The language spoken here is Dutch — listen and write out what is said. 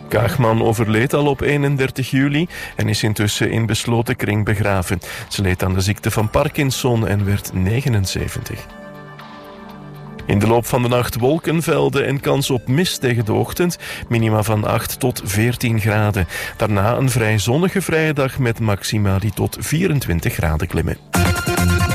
Kaagman overleed al op 31 juli en is intussen in besloten kring begraven. Ze leed aan de ziekte van Parkinson en werd 79. In de loop van de nacht wolkenvelden en kans op mist tegen de ochtend. Minima van 8 tot 14 graden. Daarna een vrij zonnige vrije dag met maxima die tot 24 graden klimmen.